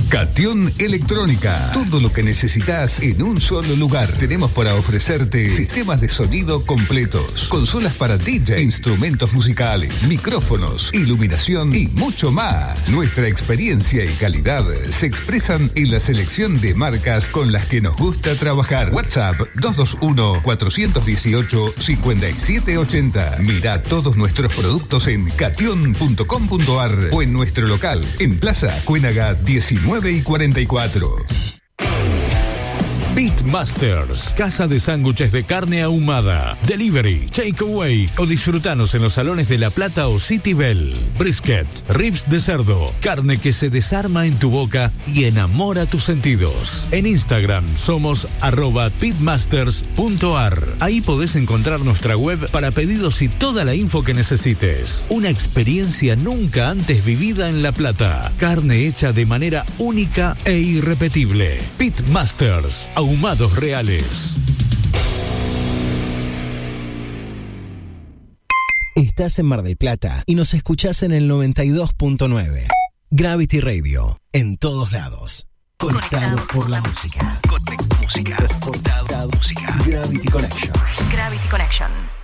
Catión Electrónica. Todo lo que necesitas en un solo lugar. Tenemos para ofrecerte sistemas de sonido completos, consolas para DJ, instrumentos musicales, micrófonos, iluminación y mucho más. Nuestra experiencia y calidad se expresan en la selección de marcas con las que nos gusta trabajar. WhatsApp 221-418-5780. Mira todos nuestros productos en cation.com.ar o en nuestro local en Plaza Cuénaga 19 y 44. Beatmasters, casa de sándwiches de carne ahumada, delivery, takeaway o disfrutanos en los salones de La Plata o City Bell. Brisket, ribs de cerdo, carne que se desarma en tu boca y enamora tus sentidos. En Instagram somos @beatmasters.ar. Ahí podés encontrar nuestra web para pedidos y toda la info que necesites. Una experiencia nunca antes vivida en La Plata. Carne hecha de manera única e irrepetible. Beatmasters, ahumados reales. Estás en Mar del Plata y nos escuchás en el 92.9. Gravity Radio, en todos lados. Conectados por la música. Conectados por la música. Gravity Connection. Gravity Connection.